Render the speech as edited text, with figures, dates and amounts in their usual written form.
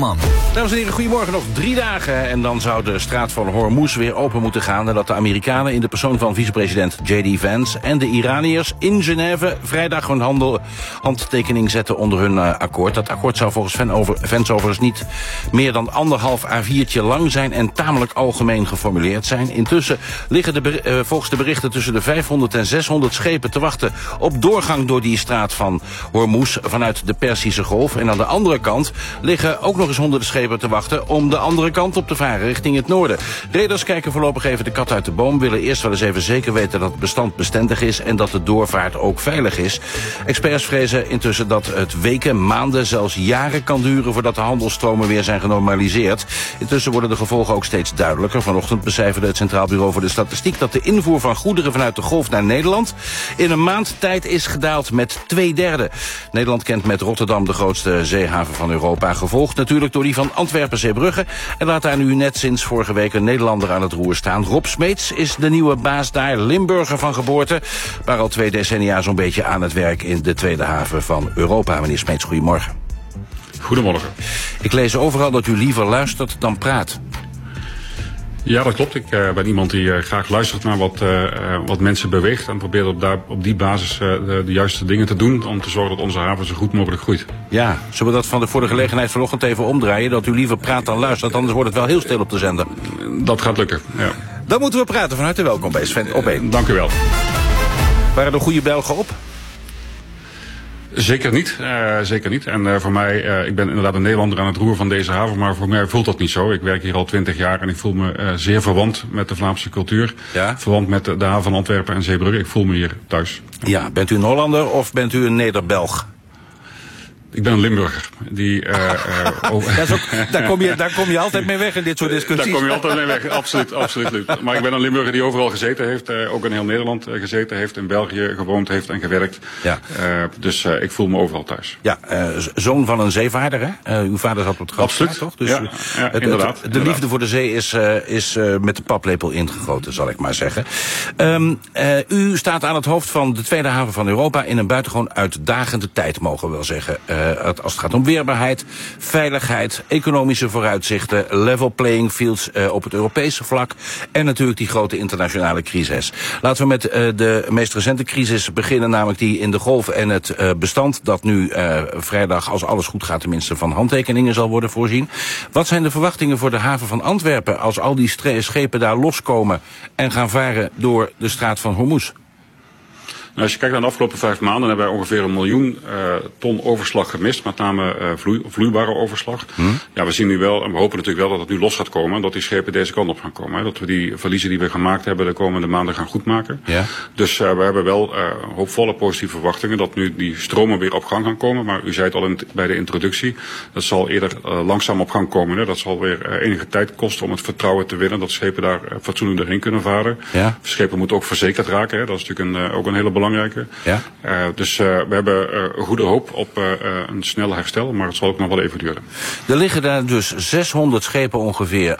Man. Dames en heren, goedemorgen. Nog 3 dagen en dan zou de straat van Hormuz weer open moeten gaan. Nadat de Amerikanen in de persoon van vicepresident J.D. Vance en de Iraniërs in Genève vrijdag hun handtekening zetten onder hun akkoord. Dat akkoord zou volgens Vance overigens niet meer dan 1,5 A4'tje lang zijn en tamelijk algemeen geformuleerd zijn. Intussen liggen volgens de berichten tussen de 500 en 600 schepen te wachten op doorgang door die straat van Hormuz vanuit de Perzische Golf. En aan de andere kant liggen ook nog eens honderden schepen te wachten om de andere kant op te varen richting het noorden. Reders kijken voorlopig even de kat uit de boom, willen eerst wel eens even zeker weten dat het bestand bestendig is en dat de doorvaart ook veilig is. Experts vrezen intussen dat het weken, maanden, zelfs jaren kan duren voordat de handelsstromen weer zijn genormaliseerd. Intussen worden de gevolgen ook steeds duidelijker. Vanochtend becijferde het Centraal Bureau voor de Statistiek dat de invoer van goederen vanuit de Golf naar Nederland in een maand tijd is gedaald met 2/3. Nederland kent met Rotterdam de grootste zeehaven van Europa, gevolgd natuurlijk door die van Antwerpen-Zeebrugge. En laat daar nu net sinds vorige week een Nederlander aan het roer staan. Rob Smeets is de nieuwe baas daar, Limburger van geboorte, maar al 2 decennia zo'n beetje aan het werk in de tweede haven van Europa. Meneer Smeets, goedemorgen. Goedemorgen. Ik lees overal dat u liever luistert dan praat. Ja, dat klopt. Ik ben iemand die graag luistert naar wat mensen beweegt en probeert op die basis de juiste dingen te doen om te zorgen dat onze haven zo goed mogelijk groeit. Ja, zullen we dat voor de gelegenheid vanochtend even omdraaien? Dat u liever praat dan luistert, anders wordt het wel heel stil op de zender. Dat gaat lukken, ja. Dan moeten we praten. Van harte welkom bij Sven op 1. Dank u wel. Waren er goede Belgen op? Zeker niet, zeker niet. En voor mij, ik ben inderdaad een Nederlander aan het roer van deze haven, maar voor mij voelt dat niet zo. Ik werk hier al 20 jaar en ik voel me zeer verwant met de Vlaamse cultuur. Ja? Verwant met de haven van Antwerpen en Zeebrugge. Ik voel me hier thuis. Ja, bent u een Hollander of bent u een Neder-Belg? Ik ben een Limburger. Daar kom je altijd mee weg in dit soort discussies. Daar kom je altijd mee weg, absoluut. Maar ik ben een Limburger die overal gezeten heeft, ook in heel Nederland gezeten heeft, in België gewoond heeft en gewerkt. Ja. Dus ik voel me overal thuis. Ja, zoon van een zeevaarder, hè? Uw vader zat op het Grootvaart, toch? Dus ja, inderdaad. De liefde voor de zee is met de paplepel ingegoten, zal ik maar zeggen. U staat aan het hoofd van de tweede haven van Europa in een buitengewoon uitdagende tijd, mogen we wel zeggen. Als het gaat om weerbaarheid, veiligheid, economische vooruitzichten, level playing fields op het Europese vlak en natuurlijk die grote internationale crisis. Laten we met de meest recente crisis beginnen, namelijk die in de Golf en het bestand dat nu vrijdag, als alles goed gaat, tenminste van handtekeningen zal worden voorzien. Wat zijn de verwachtingen voor de haven van Antwerpen als al die schepen daar loskomen en gaan varen door de straat van Hormuz? Nou, als je kijkt naar de afgelopen 5 maanden hebben wij ongeveer 1 miljoen ton overslag gemist, met name vloeibare overslag. Ja, we zien nu wel, en we hopen natuurlijk wel dat het nu los gaat komen en dat die schepen deze kant op gaan komen. Hè. Dat we die verliezen die we gemaakt hebben de komende maanden gaan goedmaken. Ja. Dus we hebben wel hoopvolle positieve verwachtingen dat nu die stromen weer op gang gaan komen. Maar u zei het al bij de introductie, dat zal eerder langzaam op gang komen. Hè. Dat zal weer enige tijd kosten om het vertrouwen te winnen dat schepen daar fatsoenlijk doorheen kunnen varen. Ja. Schepen moeten ook verzekerd raken. Hè. Dat is natuurlijk ook een hele belangrijke. Ja. Dus we hebben goede hoop op een snel herstel, maar het zal ook nog wel even duren. Er liggen daar dus 600 schepen ongeveer